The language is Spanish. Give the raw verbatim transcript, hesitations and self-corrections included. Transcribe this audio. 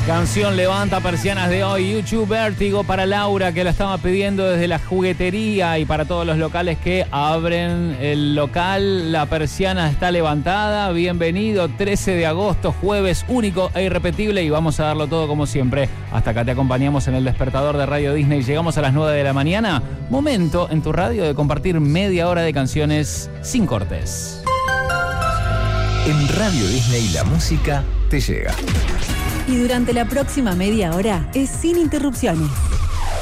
Canción Levanta Persianas de hoy. YouTube Vértigo para Laura, que la estaba pidiendo desde la juguetería, y para todos los locales que abren el local. La persiana está levantada. Bienvenido, trece de agosto, jueves único e irrepetible, y vamos a darlo todo como siempre. Hasta acá te acompañamos en el despertador de Radio Disney. Llegamos a las nueve de la mañana. Momento en tu radio de compartir media hora de canciones sin cortes. En Radio Disney la música te llega. Y durante la próxima media hora es sin interrupciones.